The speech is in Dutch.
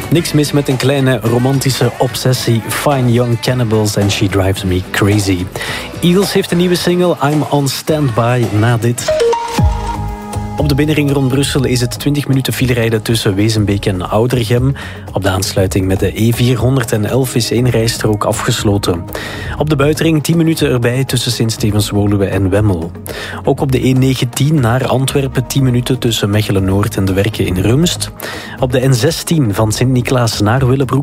Niks mis met een kleine romantische obsessie. Fine Young Cannibals and She Drives Me Crazy. Eagles heeft een nieuwe single, I'm on Standby, na dit. Op de binnenring rond Brussel is het 20 minuten filerijden tussen Wezenbeek en Oudergem. Op de aansluiting met de E411 is 1 rijstrook afgesloten. Op de buitenring 10 minuten erbij tussen Sint-Stevens-Woluwe en Wemmel. Ook op de E19 naar Antwerpen 10 minuten tussen Mechelen-Noord en de Werken in Rumst. Op de N16 van Sint-Niklaas naar Willebroek